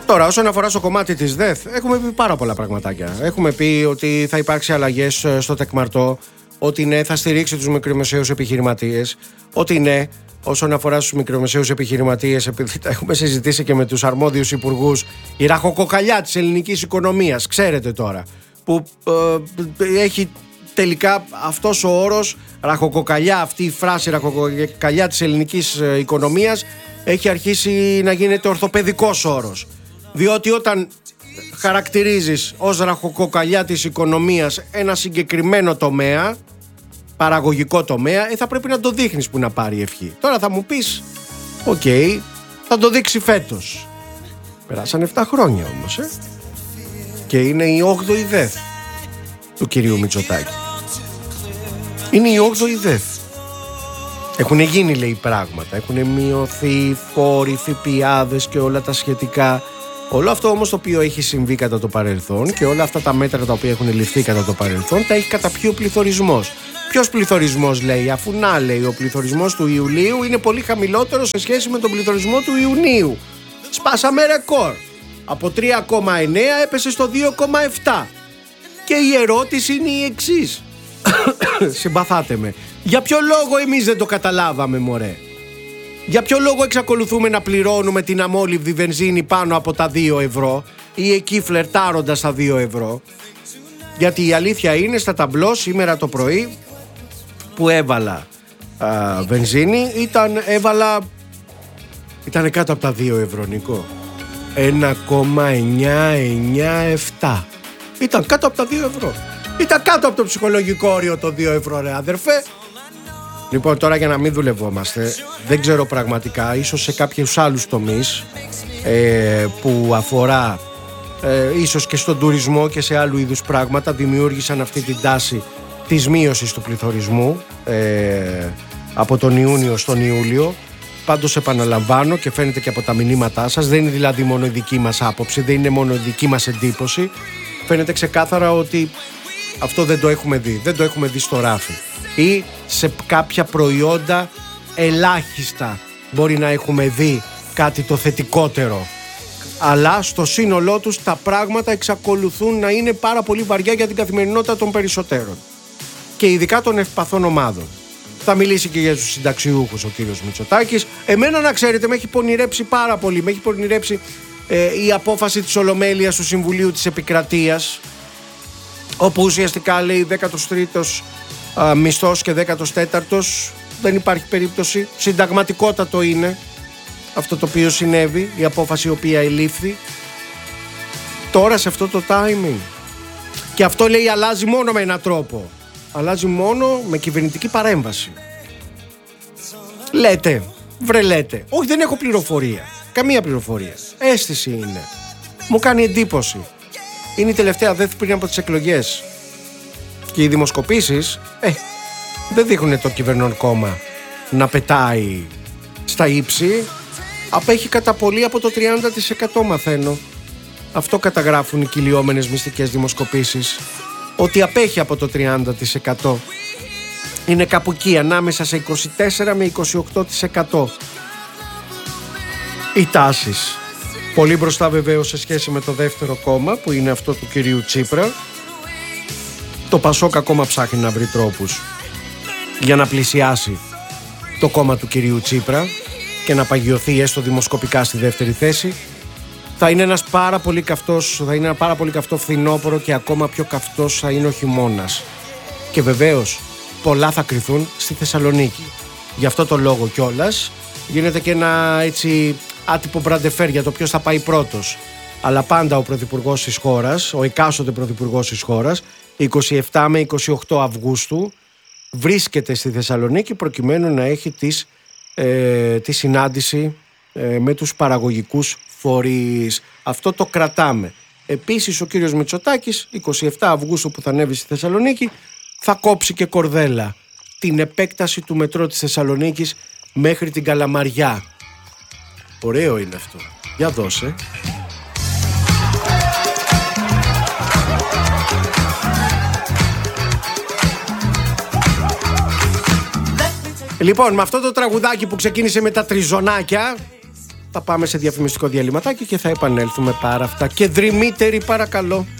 Τώρα, όσον αφορά στο κομμάτι της ΔΕΘ, έχουμε πει πάρα πολλά πραγματάκια. Έχουμε πει ότι θα υπάρξει αλλαγές στο τεκμαρτό, ότι ναι, θα στηρίξει τους μικρομεσαίους επιχειρηματίες, ότι ναι, όσον αφορά στους μικρομεσαίους επιχειρηματίες, επειδή τα έχουμε συζητήσει και με τους αρμόδιους υπουργούς, η ραχοκοκαλιά της ελληνικής οικονομίας, ξέρετε τώρα, που έχει τελικά αυτός ο όρος, ραχοκοκαλιά, αυτή η φράση ραχοκοκαλιά της ελληνικής οικονομίας, έχει αρχίσει να γίνεται ορθοπαιδικός όρος. Διότι όταν χαρακτηρίζεις ως ραχοκοκαλιά της οικονομίας ένα συγκεκριμένο τομέα, παραγωγικό τομέα, θα πρέπει να το δείχνεις που να πάρει ευχή. Τώρα θα μου πεις, οκ, θα το δείξει φέτος. Περάσαν 7 χρόνια όμως, και είναι η 8η ΔΕΘ του κυρίου Μητσοτάκη. Είναι η 8η ΔΕΘ. Έχουν γίνει, λέει, πράγματα. Έχουν μειωθεί φόροι, ΦΠΑδες και όλα τα σχετικά. Όλο αυτό όμως το οποίο έχει συμβεί κατά το παρελθόν και όλα αυτά τα μέτρα τα οποία έχουν ληφθεί κατά το παρελθόν, τα έχει καταπιεί ο πληθωρισμός. Ποιος πληθωρισμός, λέει, αφού να, λέει, ο πληθωρισμός του Ιουλίου είναι πολύ χαμηλότερο σε σχέση με τον πληθωρισμό του Ιουνίου. Σπάσαμε ρεκόρ. Από 3,9 έπεσε στο 2,7. Και η ερώτηση είναι η εξής. Συμπαθάτε με. Για ποιο λόγο εμείς δεν το καταλάβαμε, μωρέ? Για ποιο λόγο εξακολουθούμε να πληρώνουμε την αμόλυβδη βενζίνη πάνω από τα 2 ευρώ ή εκεί φλερτάροντας τα 2 ευρώ? Γιατί η αλήθεια είναι, στα ταμπλό σήμερα το πρωί που έβαλα βενζίνη ήταν κάτω από τα 2 ευρώ, Νικό. 1,997. Ήταν κάτω από τα 2 ευρώ. Ήταν κάτω από το ψυχολογικό όριο το 2 ευρώ, ρε αδερφέ. Λοιπόν, τώρα για να μην δουλευόμαστε, δεν ξέρω πραγματικά, ίσως σε κάποιους άλλους τομείς που αφορά ίσως και στον τουρισμό και σε άλλου είδους πράγματα, δημιούργησαν αυτή την τάση της μείωσης του πληθωρισμού από τον Ιούνιο στον Ιούλιο. Πάντως επαναλαμβάνω και φαίνεται και από τα μηνύματά σας, δεν είναι δηλαδή μόνο η δική μας άποψη, δεν είναι μόνο η δική μας εντύπωση. Φαίνεται ξεκάθαρα ότι αυτό δεν το έχουμε δει, δεν το έχουμε δει στο ράφι. Ή σε κάποια προϊόντα ελάχιστα μπορεί να έχουμε δει κάτι το θετικότερο. Αλλά στο σύνολό τους τα πράγματα εξακολουθούν να είναι πάρα πολύ βαριά για την καθημερινότητα των περισσότερων. Και ειδικά των ευπαθών ομάδων. Θα μιλήσει και για τους συνταξιούχους ο κύριος Μητσοτάκης. Εμένα, να ξέρετε, με έχει πονηρέψει πάρα πολύ. Με έχει πονηρέψει η απόφαση της Ολομέλειας του Συμβουλίου της Επικρατείας, όπου ουσιαστικά λέει 13ος μισθός και 14ος. Δεν υπάρχει περίπτωση. Συνταγματικότατο είναι αυτό το οποίο συνέβη, η απόφαση η οποία ελήφθη. Τώρα σε αυτό το timing. Και αυτό, λέει, αλλάζει μόνο με έναν τρόπο. Αλλάζει μόνο με κυβερνητική παρέμβαση. Λέτε, λέτε. Όχι, δεν έχω πληροφορία. Καμία πληροφορία. Αίσθηση είναι. Μου κάνει εντύπωση. Είναι η τελευταία ΔΕΘ πριν από τις εκλογές. Και οι δημοσκοπήσεις δεν δείχνουν το κυβερνών κόμμα να πετάει στα ύψη. Απέχει κατά πολύ από το 30%, μαθαίνω. Αυτό καταγράφουν οι κυλιόμενες μυστικές δημοσκοπήσεις. Ότι απέχει από το 30%. Είναι κάπου εκεί, ανάμεσα σε 24 με 28% οι τάσεις. Πολύ μπροστά βεβαίως σε σχέση με το δεύτερο κόμμα, που είναι αυτό του κυρίου Τσίπρα. Το Πασόκ ακόμα ψάχνει να βρει τρόπους για να πλησιάσει το κόμμα του κυρίου Τσίπρα και να παγιωθεί έστω δημοσκοπικά στη δεύτερη θέση. Θα είναι ένα πάρα πολύ καυτό φθινόπωρο και ακόμα πιο καυτός θα είναι ο χειμώνας. Και βεβαίως πολλά θα κρυθούν στη Θεσσαλονίκη. Γι' αυτό το λόγο κιόλας γίνεται και ένα έτσι άτυπο μπραντεφέρ για το ποιος θα πάει πρώτος. Αλλά πάντα ο πρωθυπουργός της χώρας, ο εκάστοτε πρωθυπουργός της χώρας, 27 με 28 Αυγούστου βρίσκεται στη Θεσσαλονίκη προκειμένου να έχει τη συνάντηση με τους παραγωγικούς φορείς. Αυτό το κρατάμε. Επίσης ο κύριος Μητσοτάκης 27 Αυγούστου που θα ανέβει στη Θεσσαλονίκη θα κόψει και κορδέλα την επέκταση του μετρό της Θεσσαλονίκης μέχρι την Καλαμαριά. Ωραίο είναι αυτό. Για δώσε. Λοιπόν, με αυτό το τραγουδάκι που ξεκίνησε με τα τριζωνάκια, Θα πάμε σε διαφημιστικό διαλυματάκι και θα επανέλθουμε πάρα αυτά. Και δρυμύτεροι παρακαλώ.